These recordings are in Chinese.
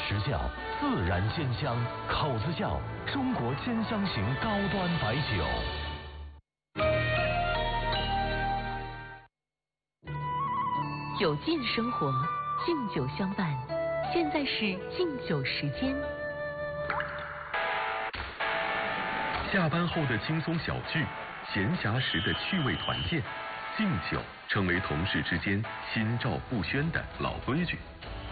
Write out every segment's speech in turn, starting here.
实窖，自然鲜香。口子窖，中国鲜香型高端白酒。 有劲生活，敬酒相伴。现在是敬酒时间。 下班后的轻松小聚，闲暇时的趣味团建，敬酒成为同事之间心照不宣的老规矩。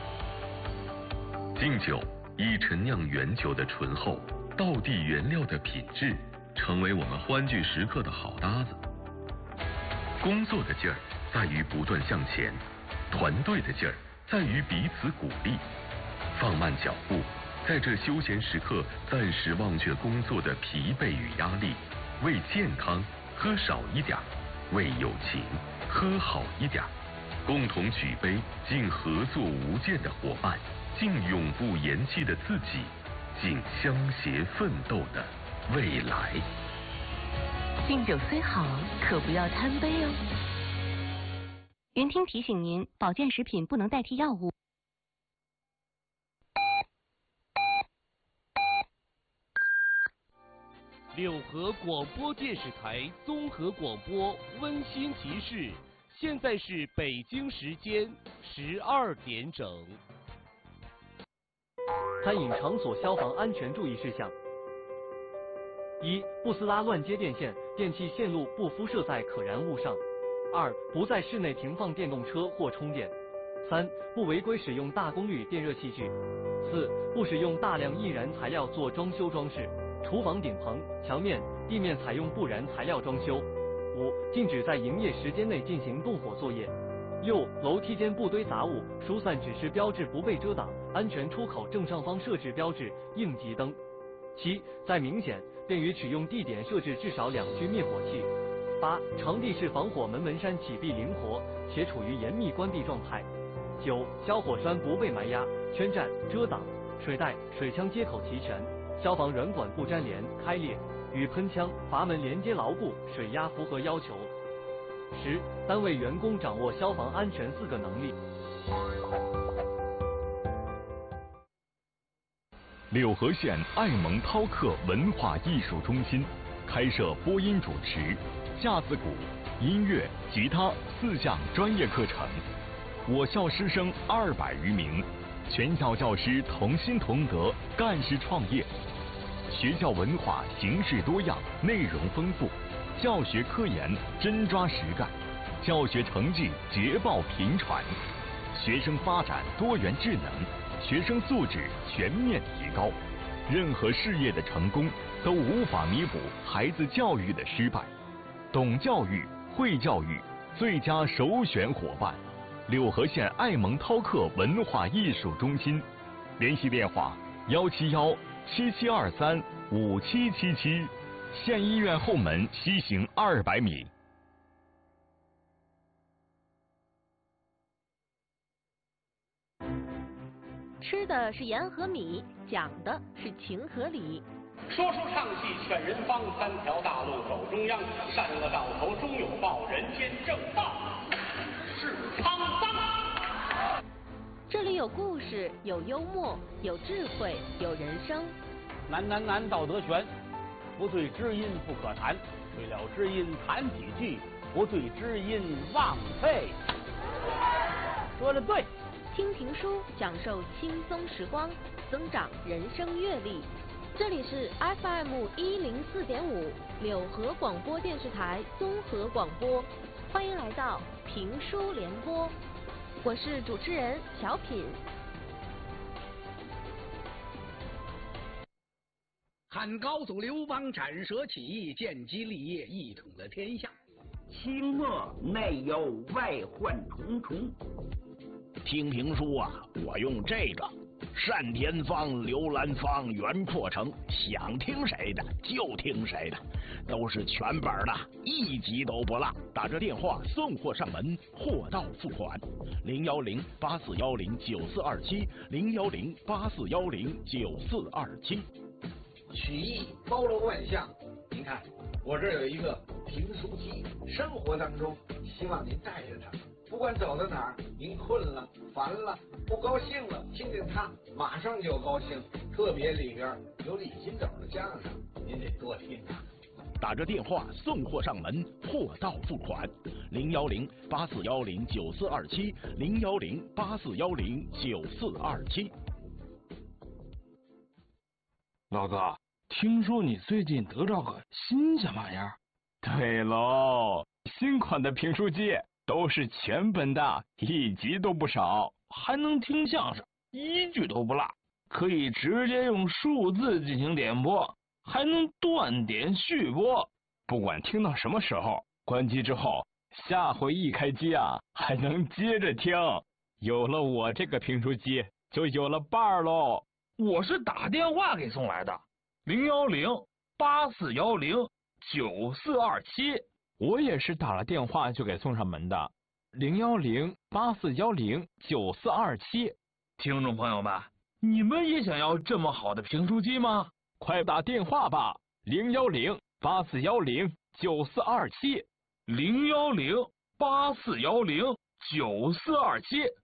敬酒以陈酿原酒的醇厚、道地原料的品质，成为我们欢聚时刻的好搭子。工作的劲儿在于不断向前，团队的劲儿在于彼此鼓励。放慢脚步，在这休闲时刻暂时忘却工作的疲惫与压力，为健康喝少一点，为友情喝好一点，共同举杯敬合作无间的伙伴，敬永不言弃的自己，敬相携奋斗的未来。 敬酒虽好，可不要贪杯哦。云听提醒您，保健食品不能代替药物。 六合广播电视台综合广播温馨提示：现在是北京时间12点整。 餐饮场所消防安全注意事项：一、不撕拉乱接电线，电器线路不敷设在可燃物上；二、不在室内停放电动车或充电；三、不违规使用大功率电热器具；四、不使用大量易燃材料做装修装饰。厨房顶棚、墙面、地面采用不燃材料装修。五、禁止在营业时间内进行动火作业。六、楼梯间不堆杂物，疏散指示标志不被遮挡，安全出口正上方设置标志应急灯。七、在明显便于取用地点设置至少2具灭火器。八、场地是防火门扇启闭灵活，且处于严密关闭状态。九、消火栓不被埋压、圈占、遮挡，水袋、水枪接口齐全。消防软管不粘连、开裂，与喷枪、阀门连接牢固，水压符合要求。10、单位员工掌握消防安全4个能力。 柳河县爱蒙涛克文化艺术中心开设播音主持、架子鼓、音乐、吉他4项专业课程，我校师生200余名，全校教师同心同德，干事创业。学校文化形式多样，内容丰富，教学科研真抓实干，教学成绩捷报频传，学生发展多元智能，学生素质全面提高。任何事业的成功都无法弥补孩子教育的失败。懂教育、会教育，最佳首选伙伴。柳河县爱蒙涛克文化艺术中心，联系电话171-7723-5777，县医院后门西行200米。 吃的是盐和米，讲的是情和理。 说书唱戏劝人方，3条大路走中央，善恶到头终有报，人间正道是沧桑。 这里有故事，有幽默，有智慧，有人生。 难道德全，不对知音不可谈，对了知音谈几句，不对知音枉费。说得对。 听评书，享受轻松时光，增长人生阅历。这里是 FM 104.5柳河广播电视台综合广播，欢迎来到评书联播，我是主持人小品。 汉高祖刘邦斩蛇起义，建基立业，一统了天下。 清末内忧外患重重。 听评书啊，我用这个单田芳、刘兰芳、袁阔成，想听谁的就听谁的，都是全本的，一集都不落。打这电话送货上门，货到付款。010-8410-9427 010-8410-9427。 曲艺包罗万象，您看我这儿有一个评书机，生活当中希望您带着它不管走到哪儿，您困了、烦了、不高兴了，听听他，马上就高兴。特别里边有李金斗的相声，您得多听啊。 打着电话送货上门，货到付款，010-8410-9427，010-8410-9427。 老哥，听说你最近得着个新鲜玩意儿？ 对喽，新款的评书机都是全本的，1集都不少， 还能听相声，1句都不落，可以直接用数字进行点播，还能断点续播。 不管听到什么时候，关机之后，下回一开机啊，还能接着听。有了我这个评书机，就有了伴儿喽。 我是打电话给送来的，010-8410-9427。 我也是打了电话就给送上门的，010-8410-9427。 听众朋友们，你们也想要这么好的评书机吗？ 快打电话吧，010-8410-9427。 010-8410-9427。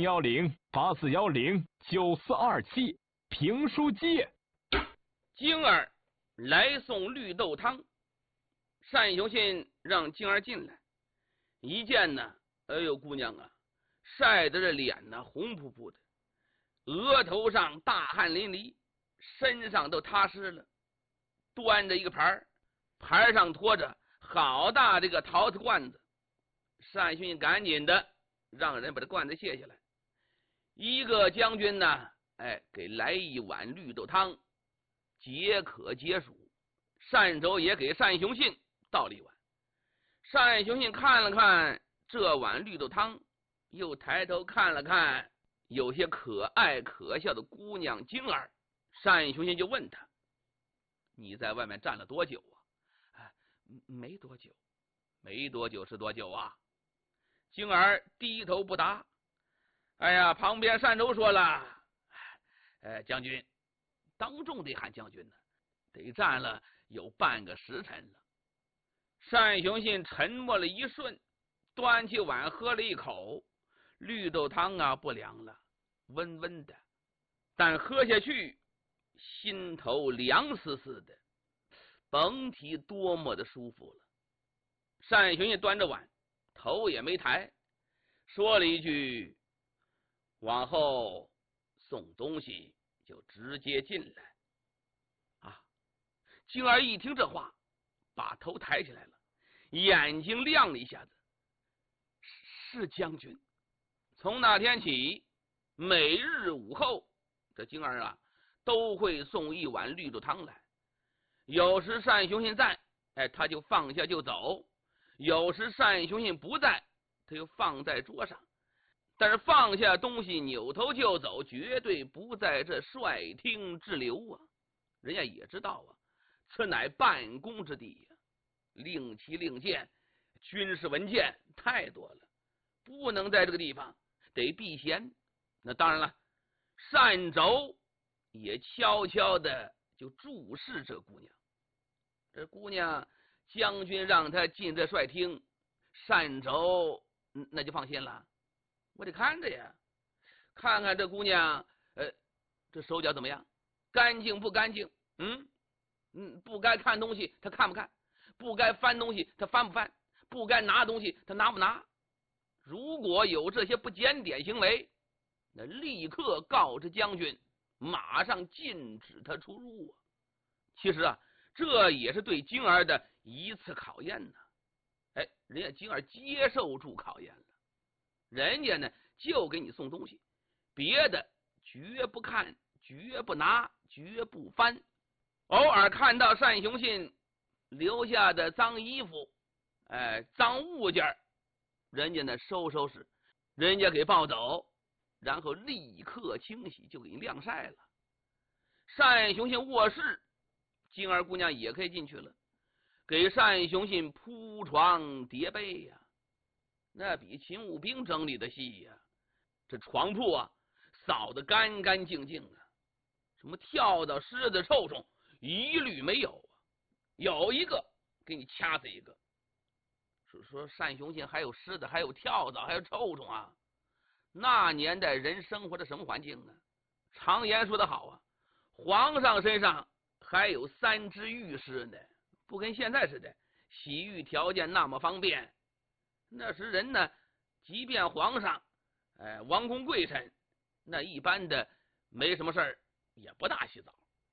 010-8410-9427。评书机。 晶儿来送绿豆汤，单雄信让晶儿进来，一见呢，哎呦姑娘啊，晒得这脸呢红扑扑的，额头上大汗淋漓，身上都踏湿了，端着一个盘，盘上托着好大这个陶瓷罐子。单雄信赶紧的让人把这罐子卸下来，一个将军呢，给来一碗绿豆汤，解渴解暑。单轴也给单雄信倒了一碗。单雄信看了看这碗绿豆汤，又抬头看了看有些可爱可笑的姑娘晶儿，单雄信就问他：“你在外面站了多久啊？”“没多久。”“没多久是多久啊？”晶儿低头不答。哎呀，旁边单轴说了：“将军，当众得喊将军呢，得站了有半个时辰了。”单雄信沉默了一瞬，端起碗喝了一口，绿豆汤啊不凉了，温温的，但喝下去心头凉丝丝的，甭提多么的舒服了。单雄信端着碗，头也没抬，说了一句：“往后送东西就直接进来。”啊！晶儿一听这话，把头抬起来了，眼睛亮了一下子。是将军。从那天起，每日午后，这晶儿啊都会送一碗绿豆汤来。有时单雄信在，他就放下就走；有时单雄信不在，他就放在桌上。但是放下东西扭头就走，绝对不在这率厅滞留啊！人家也知道啊，此乃办公之地呀，令旗令箭、军事文件太多了，不能在这个地方，得避嫌。那当然了，单轴也悄悄的就注视这姑娘。这姑娘将军让她进这帅厅，单轴那就放心了。我得看着呀，看看这姑娘，这手脚怎么样，干净不干净？不该看东西她看不看？不该翻东西她翻不翻？不该拿东西她拿不拿？如果有这些不检点行为，那立刻告知将军，马上禁止她出入啊！其实啊，这也是对晶儿的一次考验呢。人家晶儿接受住考验了。人家呢就给你送东西，别的绝不看，绝不拿，绝不翻。偶尔看到单雄信留下的脏衣服，脏物件，人家呢收拾，人家给抱走，然后立刻清洗，就给你晾晒了。单雄信卧室，晶儿姑娘也可以进去了，给单雄信铺床叠被呀。那比勤务兵整理的细呀，这床铺啊扫得干干净净啊，什么跳蚤、虱子、臭虫一律没有啊，有一个给你掐死一个。 说单雄信还有狮子，还有跳蚤，还有臭虫啊。那年代人生活的什么环境啊？常言说得好啊，皇上身上还有3只御史呢，不跟现在似的，洗浴条件那么方便。那时人呢，即便皇上，王公贵臣，那一般的没什么事儿，也不大洗澡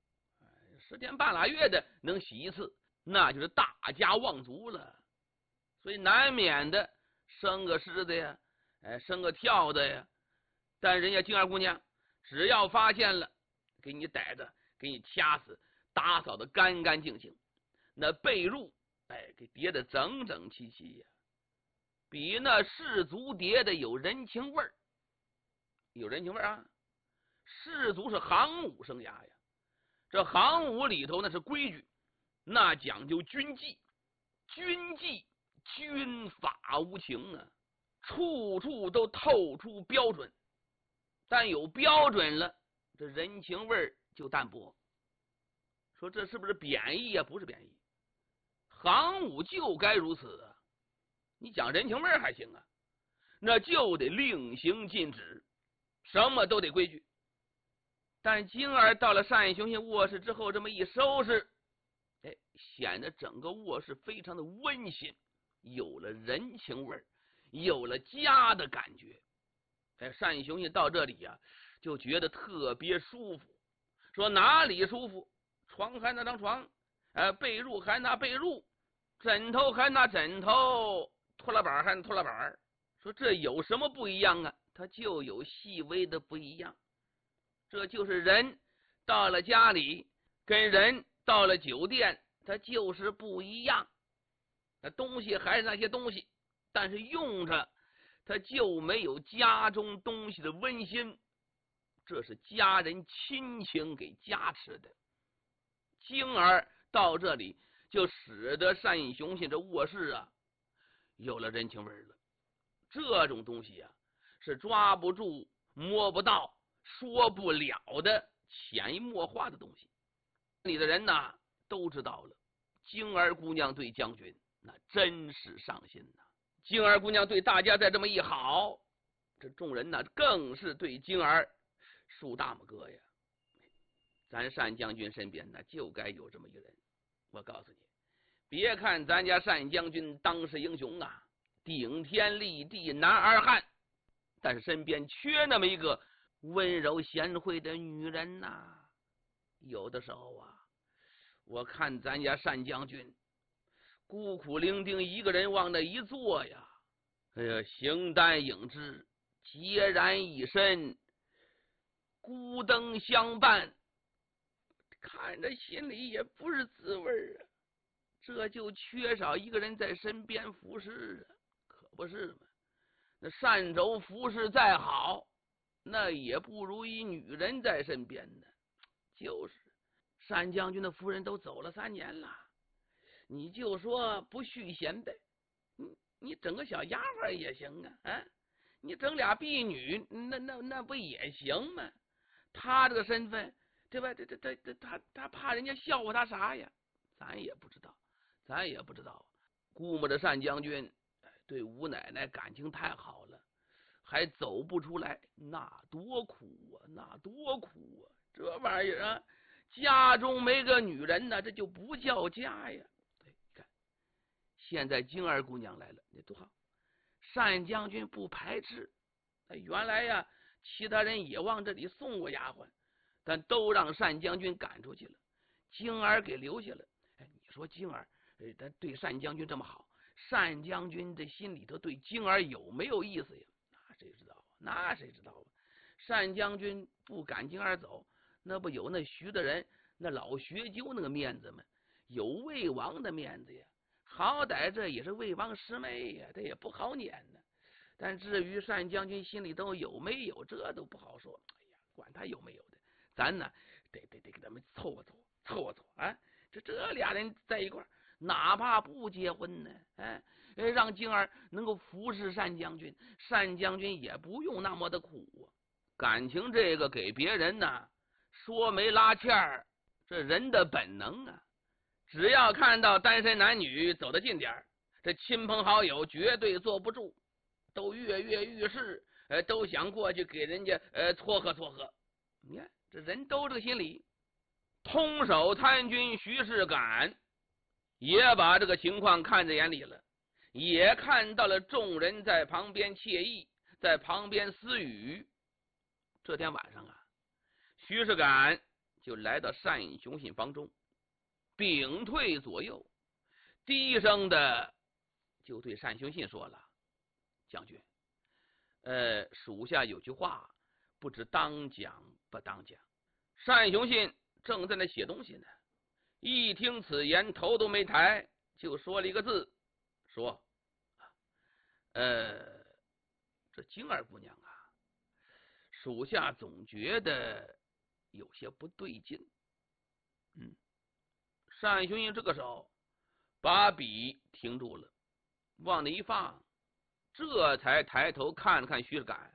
，10天半拉月的能洗一次，那就是大家望族了。所以难免的生个狮子呀，生个跳蚤呀。但人家金二姑娘只要发现了，给你逮着，给你掐死，打扫的干干净净，那被褥给叠得整整齐齐呀，比那士族叠的有人情味儿，有人情味儿啊。士族是行伍生涯呀，这行伍里头那是规矩，那讲究军纪，军纪军法无情啊，处处都透出标准。但有标准了，这人情味儿就淡薄。说这是不是贬义啊？不是贬义，行伍就该如此啊。你讲人情味儿还行啊，那就得令行禁止，什么都得规矩。但金儿到了单雄信卧室之后，这么一收拾，显得整个卧室非常的温馨，有了人情味儿，有了家的感觉。单雄信到这里呀，就觉得特别舒服。说哪里舒服？床还那张床，被褥还那被褥，枕头还那枕头，拖拉板还那拖拉板。说这有什么不一样啊？它就有细微的不一样。这就是人到了家里，跟人到了酒店，它就是不一样。那东西还是那些东西，但是用着它就没有家中东西的温馨。这是家人亲情给加持的。金儿到这里，就使得单雄信这卧室啊，有了人情味了。这种东西啊，是抓不住、摸不到、说不了的潜移默化的东西。里的人呐，都知道了。金儿姑娘对将军那真是上心呐。金儿姑娘对大家再这么一好，这众人呢更是对金儿竖大拇哥呀。咱单将军身边呢就该有这么一个人。我告诉你，别看咱家单将军当世英雄啊，顶天立地男儿汉，但是身边缺那么一个温柔贤惠的女人呐。有的时候啊，我看咱家单将军孤苦伶仃一个人往那一坐呀，形单影只，孑然一身，孤灯相伴，看着心里也不是滋味啊。这就缺少一个人在身边服侍啊，可不是吗？那单轴服侍再好，那也不如一女人在身边呢。就是单将军的夫人都走了3年了，你就说不续弦呗，你整个小丫鬟也行啊，你整俩婢女，那不也行吗？他这个身份，对吧？他怕人家笑话他啥呀？咱也不知道。估摸着单将军对吴奶奶感情太好了，还走不出来，那多苦啊，那多苦啊！这玩意儿啊，家中没个女人呢，这就不叫家呀。对，看现在金儿姑娘来了，那多好！单将军不排斥。原来呀，其他人也往这里送过丫鬟，但都让单将军赶出去了，金儿给留下了。你说金儿他对单将军这么好，单将军这心里头对金儿有没有意思呀？那谁知道啊？单将军不赶金儿走，那不有那徐的人，那老学究那个面子吗？有魏王的面子呀，好歹这也是魏王师妹呀，这也不好撵呢。但至于单将军心里头有没有，这都不好说。管他有没有的，咱呢得给他们凑合啊！这俩人在一块儿，哪怕不结婚呢，让金儿能够服侍单将军，单将军也不用那么的苦啊。感情这个给别人呢说没拉欠儿，这人的本能啊。只要看到单身男女走得近点儿， 这亲朋好友绝对坐不住，都跃跃欲试，都想过去给人家撮合撮合。你看这人都这个心理。通守参军徐世感也把这个情况看在眼里了，也看到了众人在旁边惬意，在旁边私语。这天晚上啊，徐世感就来到单雄信房中，屏退左右，低声的就对单雄信说了：“将军，属下有句话，不知当讲不当讲。”单雄信正在那写东西呢，一听此言，头都没抬，就说了一个字，说：“这晶儿姑娘啊，属下总觉得有些不对劲。”单雄信这个时候把笔停住了，往那一放，这才抬头看了看徐世感，